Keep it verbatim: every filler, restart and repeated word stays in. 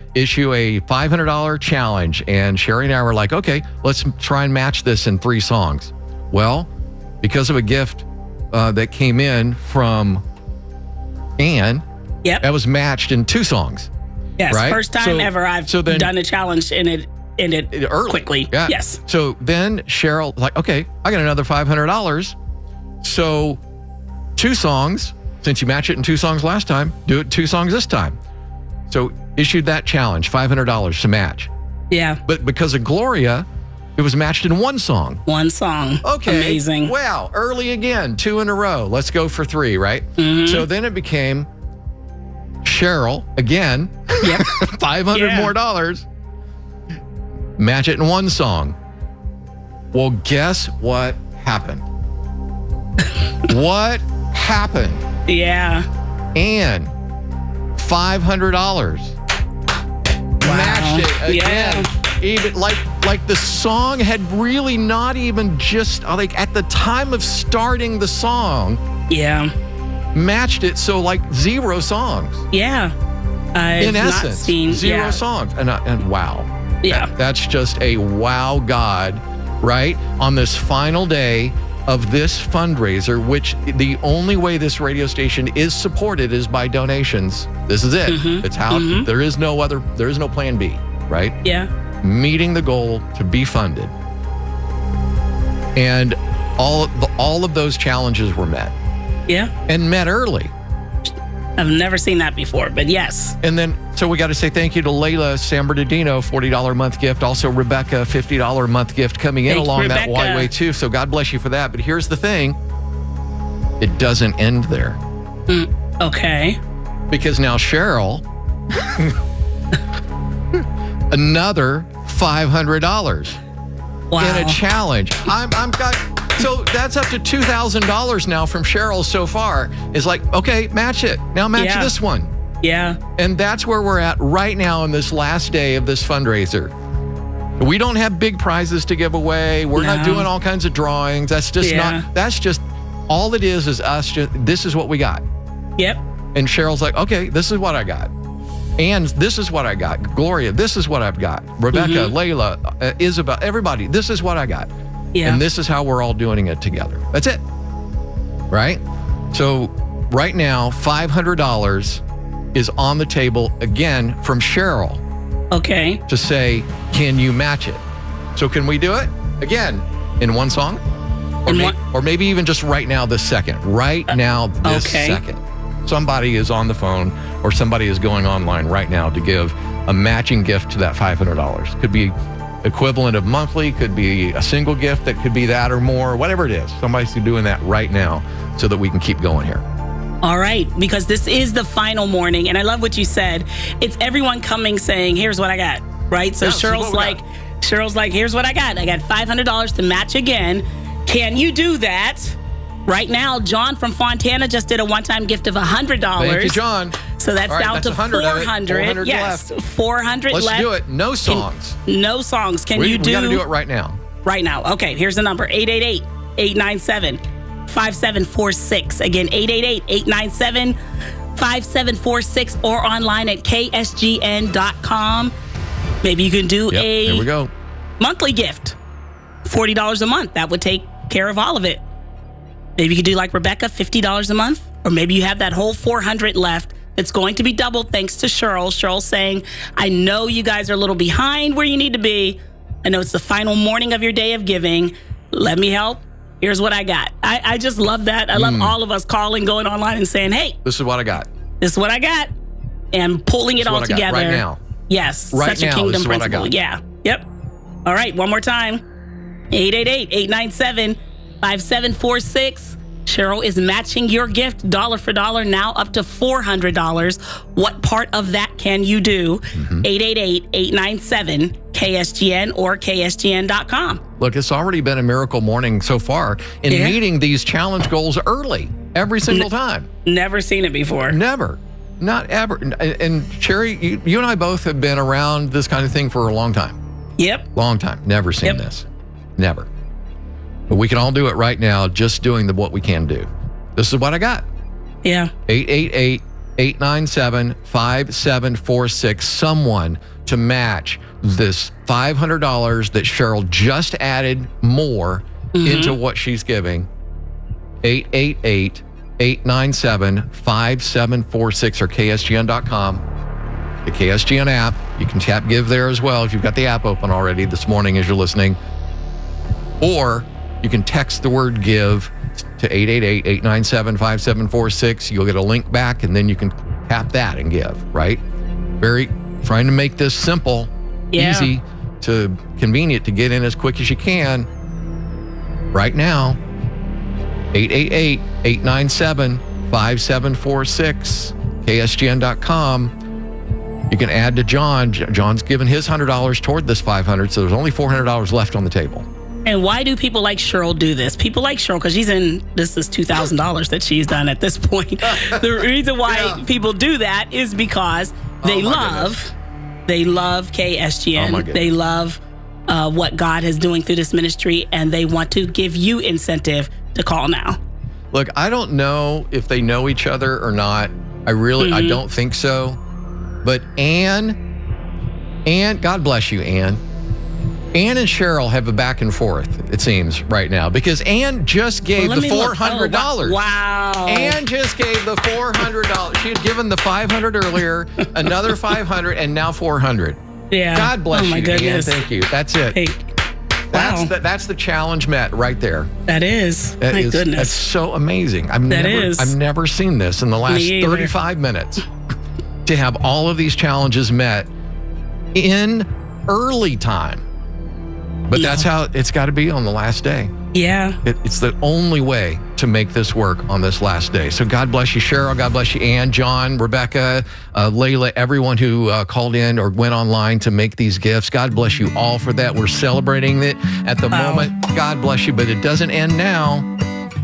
issue a five hundred dollars challenge. And Sherry and I were like, okay, let's try and match this in three songs. Well, because of a gift uh, that came in from Ann, yep. that was matched in two songs. Yes, right? first time so, ever I've so then, done a challenge and it ended early. quickly. Yeah. Yes. So then Cheryl like, okay, I got another five hundred dollars. So two songs, since you matched it in two songs last time, do it two songs this time. So issued that challenge, five hundred dollars to match. Yeah. But because of Gloria, it was matched in one song. One song. Okay. Amazing. Wow. Early again, two in a row. Let's go for three, right? Mm-hmm. So then it became Cheryl again. Yep. five hundred yeah. more dollars. Match it in one song. Well, guess what happened? What happened? Yeah. And five hundred dollars. Wow. Matched it again. Yeah. Even like like the song had really not even just like at the time of starting the song. Yeah. Matched it, so like zero songs. Yeah. I've In essence, not seen, zero yeah. songs. And, uh, and wow. Yeah. That, that's just a wow God, right? On this final day of this fundraiser, which the only way this radio station is supported is by donations. This is it. Mm-hmm. It's how mm-hmm. there is no other, there is no plan B, right? Yeah. Meeting the goal to be funded. And all of, the, all of those challenges were met. Yeah. And met early. I've never seen that before, but yes. And then, so we got to say thank you to Layla San Bernardino, forty dollars a month gift. Also, Rebecca, fifty dollars a month gift coming in Thank along Rebecca. that Y way too. So God bless you for that. But here's the thing. It doesn't end there. Mm, okay. Because now Cheryl, another five hundred dollars Wow. in a challenge. I'm, I'm got, so that's up to two thousand dollars now from Cheryl so far. Is like, okay, match it. Now match Yeah. this one. Yeah. And that's where we're at right now in this last day of this fundraiser. We don't have big prizes to give away. We're No. not doing all kinds of drawings. That's just Yeah. not, that's just, all it is is us, just, this is what we got. Yep. And Cheryl's like, okay, this is what I got. And this is what I got. Gloria, this is what I've got. Rebecca, Mm-hmm. Layla, uh, Isabel, everybody, this is what I got. Yeah. And this is how we're all doing it together. That's it. Right? So right now, five hundred dollars is on the table again from Cheryl Okay. to say, can you match it? So can we do it again in one song? Or, In may- one- or maybe even just right now, this second. Right now, this okay. second. Somebody is on the phone or somebody is going online right now to give a matching gift to that five hundred dollars. Could be equivalent of monthly, could be a single gift that could be that or more, whatever it is. Somebody's doing that right now so that we can keep going here. All right, because this is the final morning, and I love what you said. It's everyone coming saying, "Here's what I got." Right? So Yeah, this is Cheryl's what we like, got. Cheryl's like, "Here's what I got. I got five hundred dollars to match again. Can you do that?" Right now, John from Fontana just did a one-time gift of one hundred dollars. Thank you, John. So that's All right, down that's to one hundred of it. four hundred. four hundred Yes, left. four hundred Let's left. do it. No songs. Can, no songs. Can we, you do? We got to do it right now. Right now. Okay, here's the number, eight eight eight, eight nine seven, five seven four six. Again, eight eight eight, eight nine seven, five seven four six or online at K S G N dot com. Maybe you can do Yep, a here we go. monthly gift, forty dollars a month. That would take care of all of it. Maybe you could do like Rebecca, fifty dollars a month. Or maybe you have that whole four hundred left that's going to be doubled thanks to Cheryl. Cheryl's saying, I know you guys are a little behind where you need to be. I know it's the final morning of your day of giving. Let me help. Here's what I got. I, I just love that. I love Mm. all of us calling, going online and saying, hey, This is what I got. this is what I got. And pulling it This is all what I got together. right now. Yes. Right such now, a kingdom this is what I principle. got. Yeah. Yep. All right. One more time. eight eight eight, eight nine seven, five seven four six. Cheryl is matching your gift dollar for dollar, now up to four hundred dollars. What part of that can you do? Mm-hmm. eight eight eight, eight nine seven, K S G N or K S G N dot com. Look, it's already been a miracle morning so far in Yeah. meeting these challenge goals early every single time. Never seen it before. Never. Not ever. And, and Sherry, you, you and I both have been around this kind of thing for a long time. Yep. Long time. Never seen Yep. this. Never. But we can all do it right now, just doing the what we can do. This is what I got. Yeah. eight eight eight, eight nine seven, five seven four six. Someone to match this five hundred dollars that Cheryl just added more mm-hmm. into what she's giving. eight eight eight, eight nine seven, five seven four six or K S G N dot com. The K S G N app. You can tap give there as well if you've got the app open already this morning as you're listening. Or you can text the word give to eight eight eight, eight nine seven, five seven four six. You'll get a link back and then you can tap that and give, right? Very trying to make this simple, yeah. easy to convenient to get in as quick as you can. Right now, eight eight eight, eight nine seven, five seven four six, K S G N dot com. You can add to John. John's given his one hundred dollars toward this five hundred dollars, so there's only four hundred dollars left on the table. And why do people like Cheryl do this? People like Cheryl because she's in, this is two thousand dollars that she's done at this point. The reason why yeah. people do that is because they oh love, goodness. they love K S G N. Oh they love uh, what God is doing through this ministry, and they want to give you incentive to call now. Look, I don't know if they know each other or not. I really, mm-hmm. I don't think so. But Ann, Ann, God bless you, Ann. Ann and Cheryl have a back and forth, it seems, right now, because Ann just gave well, the four hundred dollars. Oh, wow. Ann just gave the four hundred dollars. She had given the five hundred dollars earlier, another five hundred dollars, and now four hundred dollars. Yeah. God bless oh, my you, goodness. Ann. Thank you. That's it. Hey. That's Wow. the, that's the challenge met right there. That is. That my is, goodness. That's so amazing. I've That never, is. I've never seen this in the last Me either. thirty-five minutes. To have all of these challenges met in early time. But No. that's how it's got to be on the last day. Yeah. It, it's the only way to make this work on this last day. So God bless you, Cheryl. God bless you, Ann, John, Rebecca, uh, Layla, everyone who uh, called in or went online to make these gifts. God bless you all for that. We're celebrating it at the Wow. moment. God bless you, but it doesn't end now.